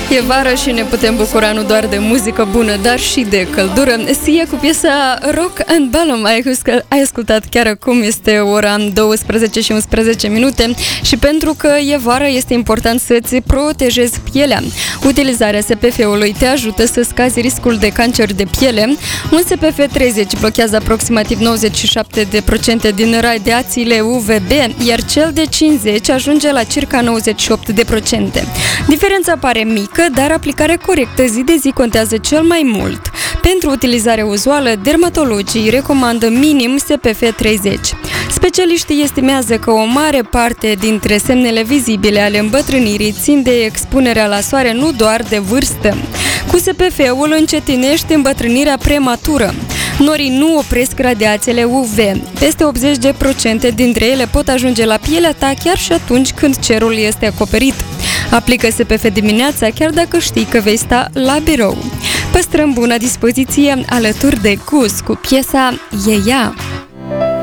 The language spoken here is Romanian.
E vară și ne putem bucura nu doar de muzică bună, dar și de căldură. Sia cu piesa Rock and Ballum ai ascultat chiar acum, este ora 12 și 11 minute și pentru că e vară este important să-ți protejezi pielea. Utilizarea SPF-ului te ajută să scazi riscul de cancer de piele. Un SPF 30 blochează aproximativ 97% din radiațiile UVB, iar cel de 50 ajunge la circa 98%. Diferența pare mică, dar aplicarea corectă zi de zi contează cel mai mult. Pentru utilizare uzuală, dermatologii recomandă minim SPF 30. Specialiștii estimează că o mare parte dintre semnele vizibile ale îmbătrânirii țin de expunerea la soare, nu doar de vârstă. Cu SPF-ul încetinești îmbătrânirea prematură. Norii nu opresc radiațiile UV. Peste 80% dintre ele pot ajunge la pielea ta chiar și atunci când cerul este acoperit. Aplică SPF dimineața chiar dacă știi că vei sta la birou. Păstrăm bună dispoziție alături de Gus cu piesa E ea.